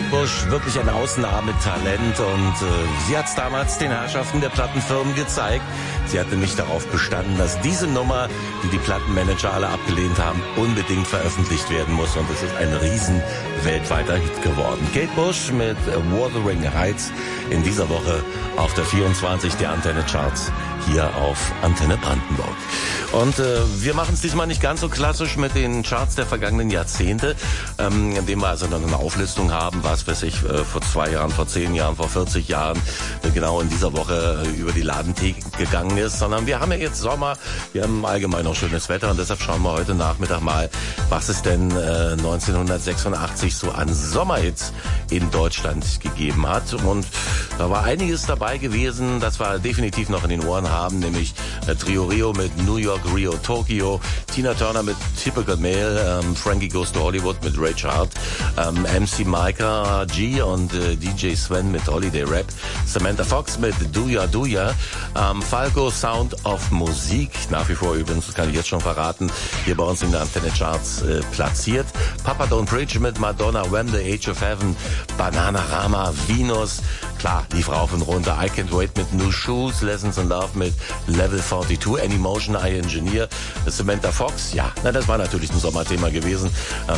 Bush, wirklich ein Ausnahmetalent und sie hat es damals den Herrschaften der Plattenfirmen gezeigt. Sie hat nämlich darauf bestanden, dass diese Nummer, die die Plattenmanager alle abgelehnt haben, unbedingt veröffentlicht werden muss und es ist ein riesen weltweiter Hit geworden. Kate Bush mit Wuthering Heights in dieser Woche auf der 24 der Antenne Charts hier auf Antenne Brandenburg. Und wir machen es diesmal nicht ganz so klassisch mit den Charts der vergangenen Jahrzehnte, indem wir also dann eine Auflistung haben, was weiß ich, vor 2 Jahren, vor 10 Jahren, vor 40 Jahren genau in dieser Woche über die Ladentheke gegangen ist, sondern wir haben ja jetzt Sommer, wir haben allgemein noch schönes Wetter und deshalb schauen wir heute Nachmittag mal, was es denn 1986 so an Sommerhits in Deutschland gegeben hat. Und da war einiges dabei gewesen, das wir definitiv noch in den Ohren haben, nämlich Trio Rio mit New York, Rio, Tokyo, Tina Turner mit Typical Male, Frankie Goes to Hollywood mit Ray Charles, MC Micah G und DJ Sven mit Holiday Rap, Samantha Fox mit Do Ya, Falco Sound of Musik, nach wie vor übrigens, das kann ich jetzt schon verraten, hier bei uns in der Antenne Charts platziert, Papa Don't Preach mit Madonna, When the Age of Heaven, Bananarama, Venus, klar, lief rauf und runter, I Can't Wait mit New Shoes, Lessons in Love mit Level 42, Anymotion, I Engineer, Samantha Fox, ja, na, das war natürlich ein Sommerthema gewesen.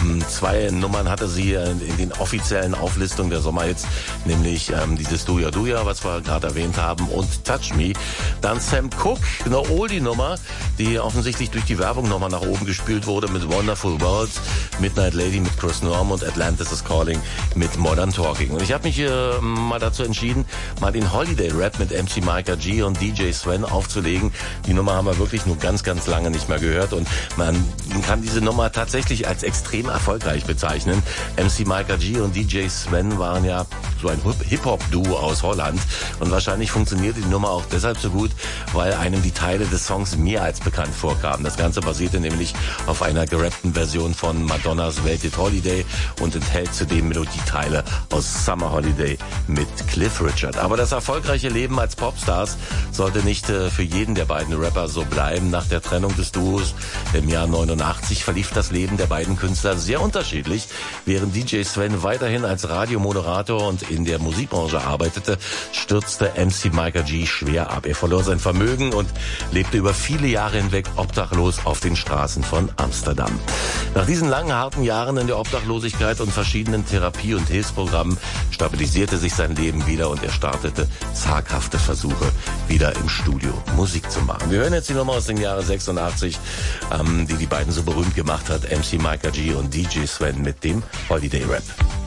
2 Nummern hatte sie in den offiziellen Auflistungen der Sommerhits, nämlich dieses Do Ya, was wir gerade erwähnt haben, und Touch Me. Dann Sam Cooke, eine Oldie-Nummer, die offensichtlich durch die Werbung nochmal nach oben gespült wurde mit Wonderful Worlds, Midnight Lady mit Chris Norm und Atlantis is Calling mit Modern Talking. Und ich habe mich mal dazu entschieden, mal den Holiday Rap mit MC Micah G und DJ Sven aufzulegen. Die Nummer haben wir wirklich nur ganz, ganz lange nicht mehr gehört und man kann diese Nummer tatsächlich als extrem erfolgreich bezeichnen. MC Micah G und DJ Sven waren ja so ein Hip-Hop-Duo aus Holland und wahrscheinlich funktionierte die Nummer auch deshalb so gut, weil einem die Teile des Songs mehr als bekannt vorkamen. Das Ganze basierte nämlich auf einer gerappten Version von Madonnas Welted Holiday und enthält zudem Melodieteile aus Summer Holiday mit Cliff Richard. Aber das erfolgreiche Leben als Popstars sollte nicht für jeden der beiden Rapper so bleiben. Nach der Trennung des Duos im Jahr 89 verlief das Leben der beiden Künstler sehr unterschiedlich. Während DJ Sven weiterhin als Radiomoderator und in der Musikbranche arbeitete, stürzte MC Micah G schwer ab. Er verlor sein Vermögen und lebte über viele Jahre hinweg obdachlos auf den Straßen von Amsterdam. Nach diesen langen, harten Jahren in der Obdachlosigkeit und verschiedenen Therapie- und Hilfsprogrammen stabilisierte sich sein Leben wieder und er startete zaghafte Versuche, wieder im Studio Musik zu machen. Wir hören jetzt die Nummer aus dem Jahre 86, die beiden so berühmt gemacht hat, MC Micah G und DJ Sven mit dem Holiday Rap.